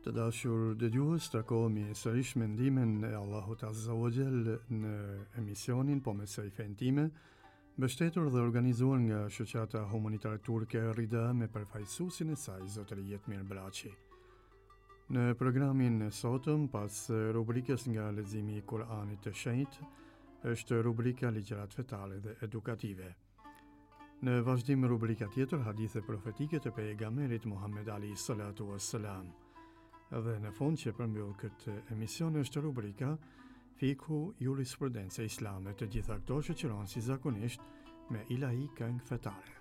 Të dashur dëgjues, takohemi sërish me ndihmën e Allahut Azza wa Jall në emisionin Po me fejfen time, mbështetur dhe organizuar nga Shoqata Humanitare Turke Rida me përfaqësuesin e saj Zotëri Jetmir Braçi. Në programin e sotëm, pas rubrikës nga leximi i Kuranit të Shenjtë, është rubrika ligjërat fetare dhe edukative. Në vazhdim rubrika tjetër, hadithe profetike të pejgamberit Muhammed Ali salatu wassalam. Dhe në fund që përmbyll këtë emision është rubrika Fiku Jurisprudence Islame. Të gjitha këto shoqërohen si zakonisht me ilahi këngë fetare.